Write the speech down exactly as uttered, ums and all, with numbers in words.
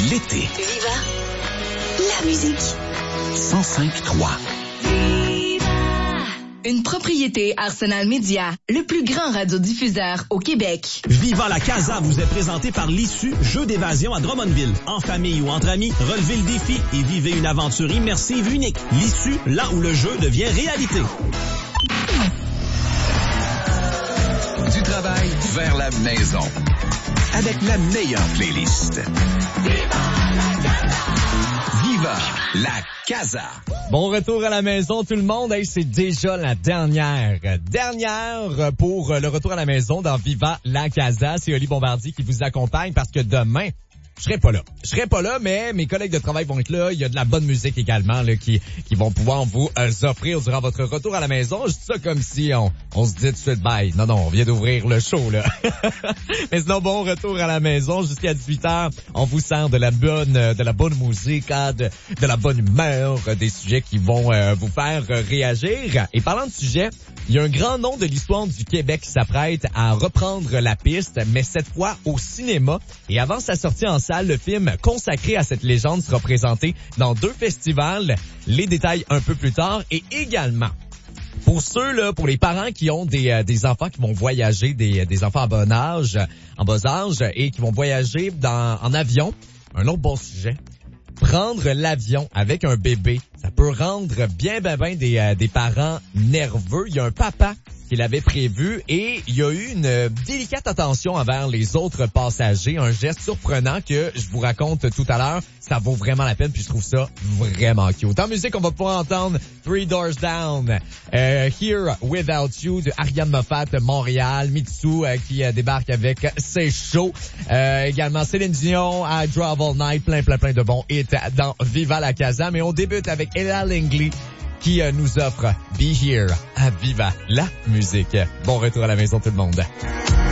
l'été. Viva la musique. cent cinq trois. Une propriété Arsenal Média, le plus grand radiodiffuseur au Québec. Viva la Casa vous est présenté par l'Issue, jeu d'évasion à Drummondville. En famille ou entre amis, relevez le défi et vivez une aventure immersive unique. L'Issue, là où le jeu devient réalité. Du travail vers la maison. Avec la meilleure playlist. Viva la Casa! Viva la Casa! Bon retour à la maison tout le monde. Hey, c'est déjà la dernière. Dernière pour le retour à la maison dans Viva la Casa. C'est Oli Bombardier qui vous accompagne parce que demain, je serai pas là. Je serai pas là, mais mes collègues de travail vont être là. Il y a de la bonne musique également là, qui qui vont pouvoir vous euh, offrir durant votre retour à la maison. Je dis ça comme si on on se dit tout de suite bye. Non, non, on vient d'ouvrir le show là. Mais sinon, bon retour à la maison jusqu'à dix-huit heures. On vous sert de la bonne de la bonne musique, hein, de, de la bonne humeur, des sujets qui vont euh, vous faire réagir. Et parlant de sujets, il y a un grand nom de l'histoire du Québec qui s'apprête à reprendre la piste, mais cette fois au cinéma. Et avant sa sortie en salle, le film consacré à cette légende sera présenté dans deux festivals. Les détails un peu plus tard. Et également, pour ceux là, pour les parents qui ont des euh, des enfants qui vont voyager, des des enfants en bon âge, en bas âge, et qui vont voyager dans en avion, un autre bon sujet. Prendre l'avion avec un bébé, ça peut rendre bien ben ben des euh, des parents nerveux. Il y a un papa qui l'avait prévu et il y a eu une délicate attention envers les autres passagers, un geste surprenant que je vous raconte tout à l'heure. Ça vaut vraiment la peine puis je trouve ça vraiment cute. En musique, on va pouvoir entendre Three Doors Down, euh, Here Without You de Ariane Moffat, Montréal, Mitsu euh, qui euh, débarque avec C'est chaud. Euh, également Céline Dion, I Drive All Night, plein plein plein de bons hits dans Viva la Casa. Mais on débute avec Ella Langley qui euh, nous offre Be Here à Viva la musique. Bon retour à la maison tout le monde.